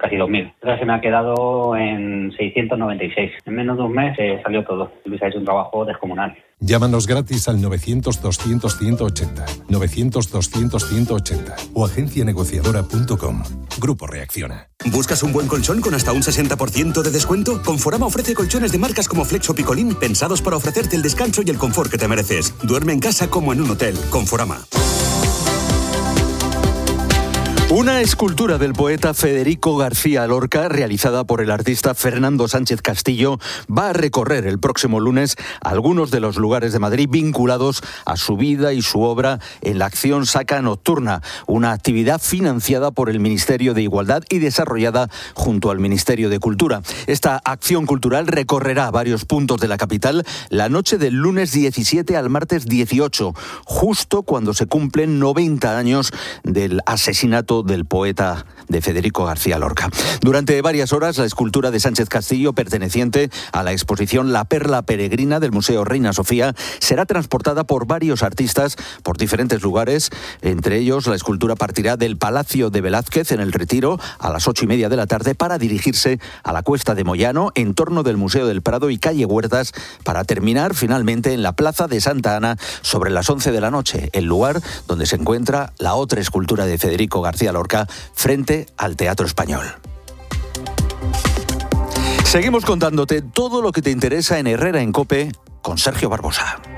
casi 2.000. Esa se me ha quedado en 696. En menos de un mes salió todo. Luis ha hecho un trabajo descomunal. Llámanos gratis al 900-200-180, 900-200-180 o agencianegociadora.com. Grupo Reacciona. ¿Buscas un buen colchón con hasta un 60% de descuento? Conforama ofrece colchones de marcas como Flex o Picolín pensados para ofrecerte el descanso y el confort que te mereces. Duerme en casa como en un hotel. Conforama. Una escultura del poeta Federico García Lorca, realizada por el artista Fernando Sánchez Castillo, va a recorrer el próximo lunes algunos de los lugares de Madrid vinculados a su vida y su obra en la acción Saca Nocturna, una actividad financiada por el Ministerio de Igualdad y desarrollada junto al Ministerio de Cultura. Esta acción cultural recorrerá varios puntos de la capital la noche del lunes 17 al martes 18, justo cuando se cumplen 90 años del asesinato del poeta de Federico García Lorca. Durante varias horas, la escultura de Sánchez Castillo, perteneciente a la exposición La Perla Peregrina del Museo Reina Sofía, será transportada por varios artistas por diferentes lugares. Entre ellos, la escultura partirá del Palacio de Velázquez en El Retiro a las 8:30 de la tarde para dirigirse a la Cuesta de Moyano, en torno del Museo del Prado y calle Huertas, para terminar finalmente en la Plaza de Santa Ana sobre las 11 de la noche, el lugar donde se encuentra la otra escultura de Federico García Lorca frente al Teatro Español. Seguimos contándote todo lo que te interesa en Herrera en COPE con Sergio Barbosa.